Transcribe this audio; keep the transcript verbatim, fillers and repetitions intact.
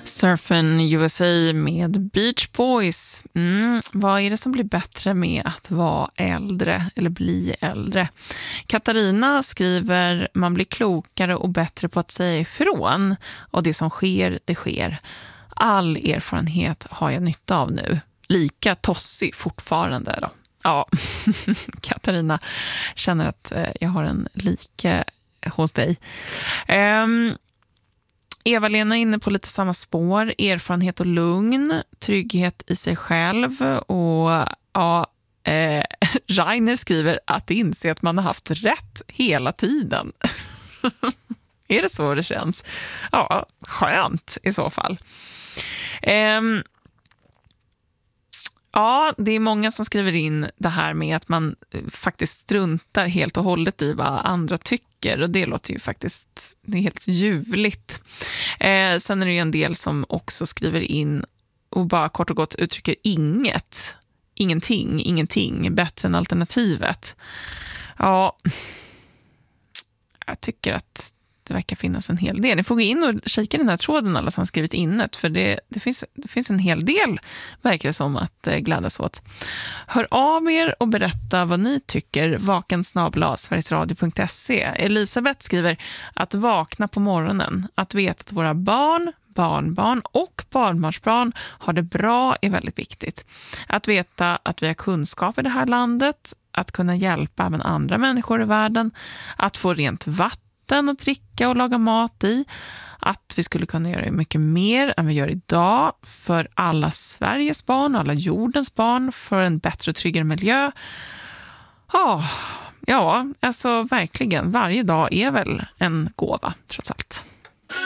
Surfen U S A med Beach Boys. Mm, vad är det som blir bättre med att vara äldre eller bli äldre? Katarina skriver: man blir klokare och bättre på att säga ifrån. Och det som sker, det sker. All erfarenhet har jag nytta av nu. Lika tossig fortfarande då. Ja, Katarina känner att jag har en like hos dig. Um, Eva-Lena är inne på lite samma spår. Erfarenhet och lugn, trygghet i sig själv. Och ja, eh, Rainer skriver att inse att man har haft rätt hela tiden. Är det så det känns? Ja, skönt i så fall. Um, Ja, det är många som skriver in det här med att man faktiskt struntar helt och hållet i vad andra tycker. Och det låter ju faktiskt, det är helt ljuvligt. Eh, sen är det ju en del som också skriver in och bara kort och gott uttrycker inget. Ingenting, ingenting. Bättre än alternativet. Ja, jag tycker att det verkar finnas en hel del. Ni får gå in och kika den här tråden, alla som har skrivit innet, för det, det, finns, det finns en hel del, verkar det som, att eh, glädjas åt. Hör av er och berätta vad ni tycker. Vaken snabel-a sverigesradio punkt se. Elisabeth skriver att vakna på morgonen, att veta att våra barn, barnbarn och barnbarnsbarn har det bra är väldigt viktigt. Att veta att vi har kunskap i det här landet, att kunna hjälpa även andra människor i världen, att få rent vatten att dricka och laga mat i, att vi skulle kunna göra mycket mer än vi gör idag för alla Sveriges barn och alla jordens barn, för en bättre och tryggare miljö. Oh, ja, alltså verkligen, varje dag är väl en gåva trots allt.